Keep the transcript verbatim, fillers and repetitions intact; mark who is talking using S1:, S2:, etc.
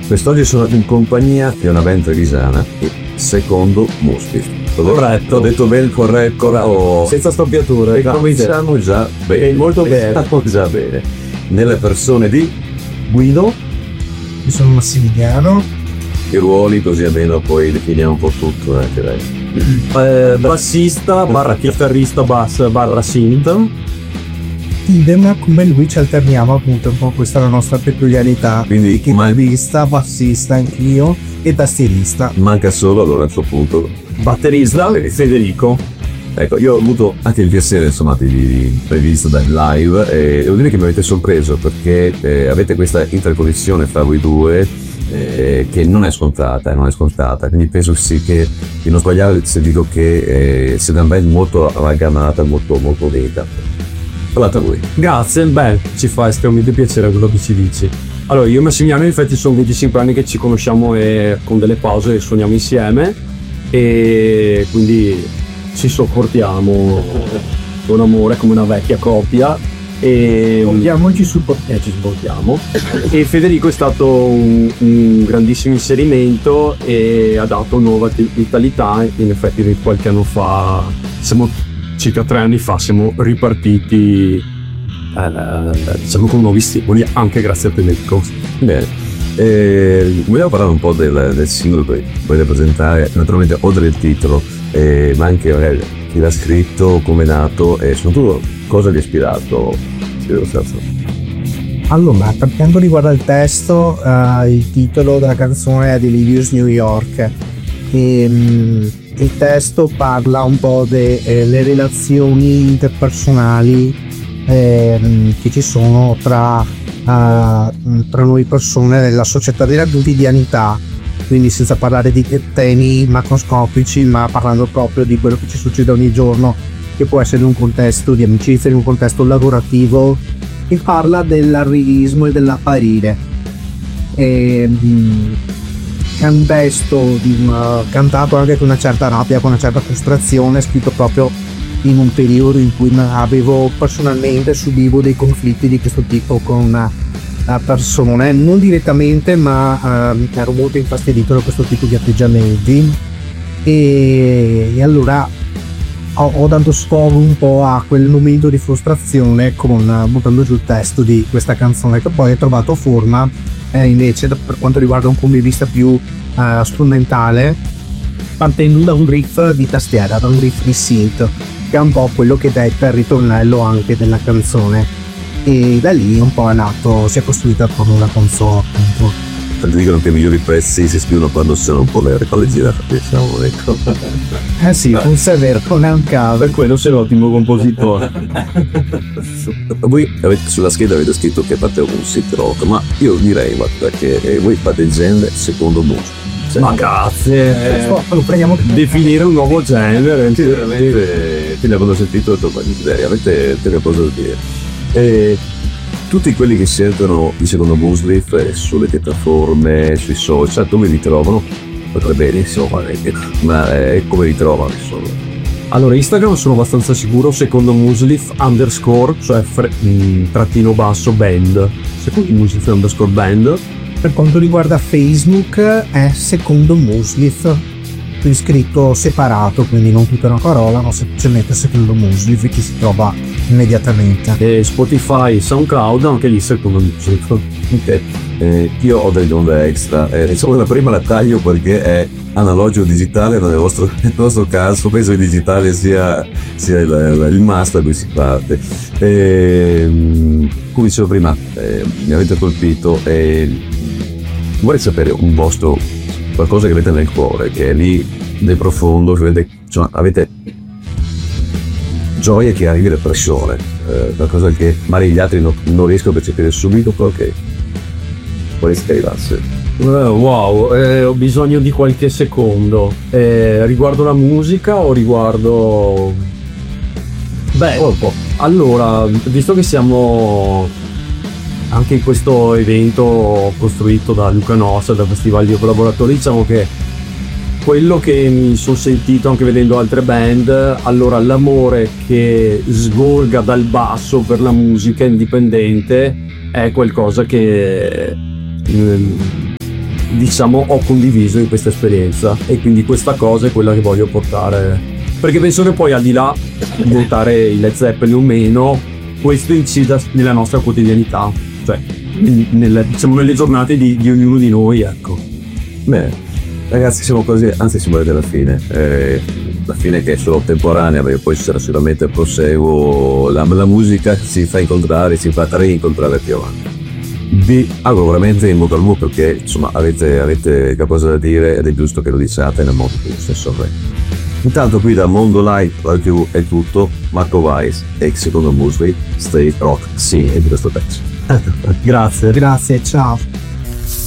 S1: Quest'oggi sono in compagnia di una band trevisana, il Secondo Musliff.
S2: Corretto.
S1: Ho detto bene il corretto,
S2: oh, senza storpiature.
S1: E cominciamo già bene.
S2: Molto bene.
S1: Stiamo già bene. Nelle persone di
S2: Guido.
S3: Io sono Massimiliano.
S1: I ruoli, così almeno poi definiamo un po' tutto anche lei.
S2: Eh, bassista, barra chitarrista, bass, barra synth.
S3: Idem, come lui ci alterniamo appunto un po', questa è la nostra peculiarità.
S1: Quindi
S3: chitarrista, bassista anch'io e tastierista.
S1: Manca solo allora a questo punto
S2: batterista Federico.
S1: Ecco, io ho avuto anche il piacere insomma di prevista dal live e devo dire che mi avete sorpreso perché eh, avete questa interconnessione fra voi due eh, che non è scontata, non è scontata, quindi penso sì che di non sbagliare se dico che eh, siete una band molto amalgamata, molto molto unita. Parlate a voi.
S2: Grazie, beh, ci fa estremamente piacere quello che ci dici. Allora, io e Massimiliano in effetti sono venticinque anni che ci conosciamo e con delle pause suoniamo insieme e quindi ci sopportiamo con amore come una vecchia coppia e
S3: Vogliamo ci supportiamo.
S2: Eh, ci supportiamo. E Federico è stato un, un grandissimo inserimento e ha dato nuova vitalità. In effetti qualche anno fa, siamo circa tre anni fa, siamo ripartiti eh, diciamo con nuovi stimoli anche grazie a Federico.
S1: Bene, eh, vogliamo parlare un po' del, del singolo che volete presentare, naturalmente oltre il titolo eh, ma anche magari chi l'ha scritto, come è nato e soprattutto cosa vi ha ispirato.
S3: Allora, per quanto riguarda il testo, uh, il titolo della canzone è Delirious New York e um, il testo parla un po' delle relazioni interpersonali eh, che ci sono tra, uh, tra noi persone nella società della quotidianità, quindi senza parlare di temi macroscopici ma parlando proprio di quello che ci succede ogni giorno, che può essere in un contesto di amicizia, in un contesto lavorativo, e parla dell'arrivismo e dell'apparire. E, è un testo di, uh, cantato anche con una certa rabbia, con una certa frustrazione, scritto proprio in un periodo in cui avevo personalmente subivo dei conflitti di questo tipo con una, una persona, non direttamente, ma uh, ero molto infastidito da questo tipo di atteggiamenti e, e allora ho, ho dato sfogo un po' a quel momento di frustrazione con uh, buttando giù il testo di questa canzone, che poi ha trovato forma Eh, invece per quanto riguarda un punto di vista più uh, strumentale, partendo da un riff di tastiera, da un riff di synth, che è un po' quello che detta il ritornello anche della canzone, e da lì un po' è nato, si è costruita con una console appunto.
S1: Tanti dicono che i migliori pezzi si scrivono quando sono un po' le palle girate, diciamo, ecco.
S3: Eh sì, forse è vero, non è un caso.
S2: Per quello sei un ottimo compositore.
S1: Voi avete, sulla scheda avete scritto che fate un synth rock, ma io direi guarda, che voi fate il genere Secondo Musliff.
S2: Ma grazie, eh,
S3: lo prendiamo
S2: definire un nuovo genere.
S1: Sì, veramente, quindi quando ho sentito ho detto, ma direi, avete delle cose da dire. E tutti quelli che sentono il Secondo Musliff sulle piattaforme, sui social, dove li trovano? Potrebbe bene, insomma, ma eh, come li trovano, insomma?
S2: Allora, Instagram sono abbastanza sicuro, Secondo Musliff underscore, cioè fre- mh, trattino basso band, Secondo Musliff underscore band.
S3: Per quanto riguarda Facebook è Secondo Musliff, quindi scritto separato, quindi non tutta una parola, ma semplicemente Secondo Musliff, che si trova immediatamente.
S2: E Spotify, SoundCloud, anche lì Secondo Musliff.
S1: Ok, eh, io ho delle domande extra, eh, insomma la prima la taglio perché è analogico digitale, ma nel vostro, nel vostro caso penso che il digitale sia, sia il, il must da cui si parte. E, come dicevo prima, eh, mi avete colpito e vorrei sapere un vostro qualcosa che avete nel cuore, che è lì nel profondo, che avete, cioè, avete gioia che arrivi depressione, eh, qualcosa che magari gli altri no, non riescono a percepire subito, però che vorreste arrivasse.
S2: Uh, wow, eh, ho bisogno di qualche secondo. Eh, riguardo la musica o riguardo... Beh, oh, oh. Allora, visto che siamo anche in questo evento costruito da Luca Nossa, da Festival di Collaboratori, diciamo che quello che mi sono sentito anche vedendo altre band, allora l'amore che sgorga dal basso per la musica indipendente è qualcosa che diciamo ho condiviso in questa esperienza, e quindi questa cosa è quella che voglio portare, perché penso che poi al di là di votare i Led Zeppelin o meno, questo incida nella nostra quotidianità, cioè nelle, diciamo, nelle giornate di, di ognuno di noi, ecco.
S1: Beh, ragazzi, siamo quasi, anzi siamo arrivati alla fine, eh, la fine che è solo temporanea, perché poi ci sarà sicuramente il proseguo, la, la musica si fa incontrare, si fa rincontrare più avanti. Vi auguro veramente in bocca al lupo, perché insomma avete, avete qualcosa da dire ed è giusto che lo diciate nel modo più stesso re. Intanto qui da Mondo Live Radio è tutto, Marco Weiss e secondo Musway Stay Rock, sì, e di questo pezzo.
S2: Grazie.
S3: Grazie, ciao.